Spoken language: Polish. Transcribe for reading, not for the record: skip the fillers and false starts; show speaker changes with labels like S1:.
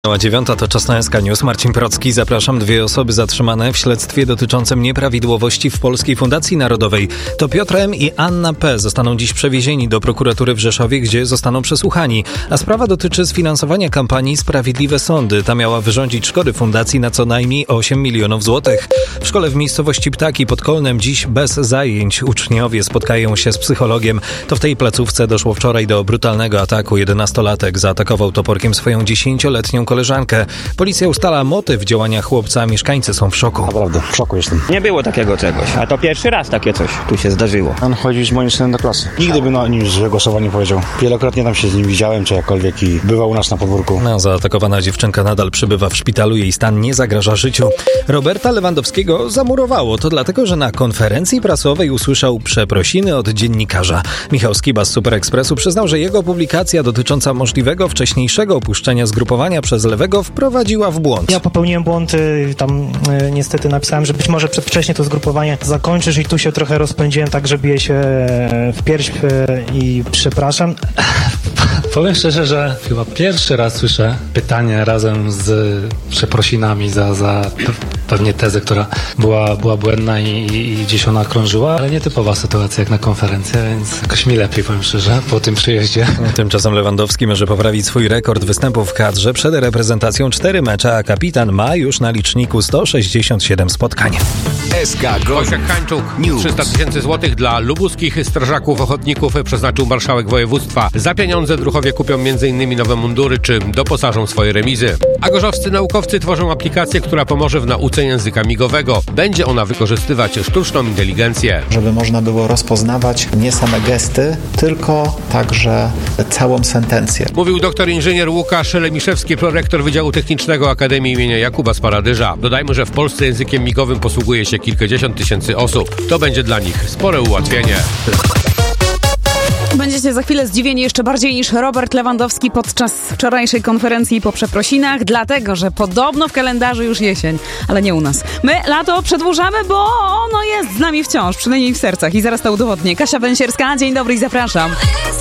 S1: 9:00 to czas na SK News. Marcin Procki, zapraszam. 2 osoby zatrzymane w śledztwie dotyczącym nieprawidłowości w Polskiej Fundacji Narodowej. To Piotr M. i Anna P. zostaną dziś przewiezieni do prokuratury w Rzeszowie, gdzie zostaną przesłuchani. A sprawa dotyczy sfinansowania kampanii Sprawiedliwe Sądy. Ta miała wyrządzić szkody fundacji na co najmniej 8 milionów złotych. W szkole w miejscowości Ptaki pod Kolnem dziś bez zajęć uczniowie spotkają się z psychologiem. To w tej placówce doszło wczoraj do brutalnego ataku. 11-latek zaatakował toporkiem swoją 10-letnią koleżankę. Policja ustala motyw działania chłopca, a mieszkańcy są w szoku.
S2: Naprawdę, w szoku jestem.
S3: Nie było takiego czegoś, a to pierwszy raz takie coś tu się zdarzyło.
S2: On chodził z moim synem do klasy. Nigdy bym o nim złego słowa nie powiedział. Wielokrotnie tam się z nim widziałem, czy jakkolwiek i bywał u nas na podwórku.
S1: Zaatakowana dziewczynka nadal przebywa w szpitalu. Jej stan nie zagraża życiu. Roberta Lewandowskiego zamurowało. To dlatego, że na konferencji prasowej usłyszał przeprosiny od dziennikarza. Michał Skiba z Super Expressu przyznał, że jego publikacja dotycząca możliwego wcześniejszego opuszczenia zgrupowania przez Lewego wprowadziła w błąd.
S4: Ja popełniłem błąd, tam niestety napisałem, że być może przedwcześnie to zgrupowanie zakończysz i tu się trochę rozpędziłem, tak że biję się w pierś i przepraszam.
S5: Powiem szczerze, że chyba pierwszy raz słyszę pytanie razem z przeprosinami za pewnie tezę, która była błędna i gdzieś ona krążyła, ale nietypowa sytuacja jak na konferencji, więc jakoś mi lepiej, powiem szczerze, po tym przyjeździe.
S1: Tymczasem Lewandowski może poprawić swój rekord występów w kadrze. Przed reprezentacją 4 mecze, a kapitan ma już na liczniku 167 spotkań.
S6: SK Wojciech Hańczuk. 300 000 złotych dla lubuskich strażaków ochotników przeznaczył marszałek województwa. Za pieniądze druhowie kupią m.in. nowe mundury czy doposażą swoje remizy. A gorzowscy naukowcy tworzą aplikację, która pomoże w nauce języka migowego. Będzie ona wykorzystywać sztuczną inteligencję.
S7: Żeby można było rozpoznawać nie same gesty, tylko także całą sentencję.
S6: Mówił doktor inżynier Łukasz Lemiszewski, prorektor Wydziału Technicznego Akademii im. Jakuba z Paradyża. Dodajmy, że w Polsce językiem migowym posługuje się kilkadziesiąt tysięcy osób. To będzie dla nich spore ułatwienie.
S8: Będziecie za chwilę zdziwieni jeszcze bardziej niż Robert Lewandowski podczas wczorajszej konferencji po przeprosinach, dlatego, że podobno w kalendarzu już jesień, ale nie u nas. My lato przedłużamy, bo ono jest z nami wciąż, przynajmniej w sercach i zaraz to udowodnię. Kasia Węsierska, dzień dobry i zapraszam.